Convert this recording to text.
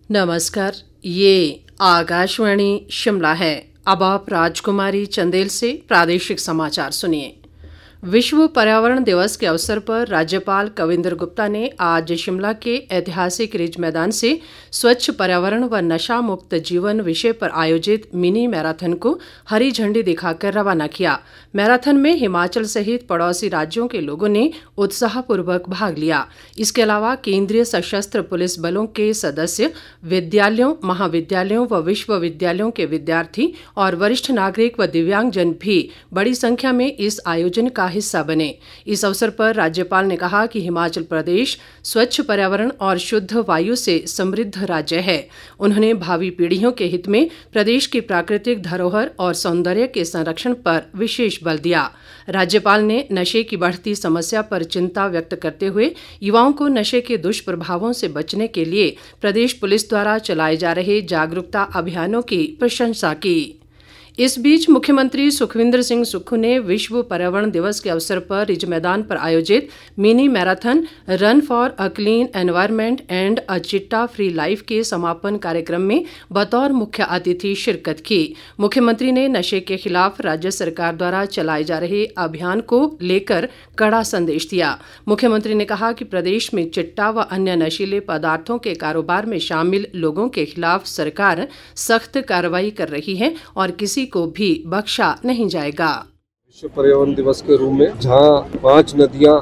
नमस्कार, ये आकाशवाणी शिमला है। अब आप राजकुमारी चंदेल से प्रादेशिक समाचार सुनिए। विश्व पर्यावरण दिवस के अवसर पर राज्यपाल कविंद्र गुप्ता ने आज शिमला के ऐतिहासिक रिज मैदान से स्वच्छ पर्यावरण व नशा मुक्त जीवन विषय पर आयोजित मिनी मैराथन को हरी झंडी दिखाकर रवाना किया। मैराथन में हिमाचल सहित पड़ोसी राज्यों के लोगों ने उत्साहपूर्वक भाग लिया। इसके अलावा केंद्रीय सशस्त्र पुलिस बलों के सदस्य, विद्यालयों, महाविद्यालयों व विश्वविद्यालयों के विद्यार्थी और वरिष्ठ नागरिक व दिव्यांगजन भी बड़ी संख्या में इस आयोजन का हिस्सा बने। इस अवसर पर राज्यपाल ने कहा कि हिमाचल प्रदेश स्वच्छ पर्यावरण और शुद्ध वायु से समृद्ध राज्य है। उन्होंने भावी पीढ़ियों के हित में प्रदेश की प्राकृतिक धरोहर और सौंदर्य के संरक्षण पर विशेष बल दिया। राज्यपाल ने नशे की बढ़ती समस्या पर चिंता व्यक्त करते हुए युवाओं को नशे के दुष्प्रभावों से बचने के लिए प्रदेश पुलिस द्वारा चलाए जा रहे जागरूकता अभियानों की प्रशंसा की। इस बीच मुख्यमंत्री सुखविंदर सिंह सुक्खू ने विश्व पर्यावरण दिवस के अवसर पर रिज मैदान पर आयोजित mini marathon run for a clean environment and अ चिट्टा फ्री लाइफ के समापन कार्यक्रम में बतौर मुख्य अतिथि शिरकत की। मुख्यमंत्री ने नशे के खिलाफ राज्य सरकार द्वारा चलाए जा रहे अभियान को लेकर कड़ा संदेश दिया। मुख्यमंत्री ने कहा कि प्रदेश में चिट्टा व अन्य नशीले पदार्थों के कारोबार में शामिल लोगों के खिलाफ सरकार सख्त कार्रवाई कर रही है और किसी को भी बख्शा नहीं जाएगा। विश्व पर्यावरण दिवस के रूप में जहां 5 नदियां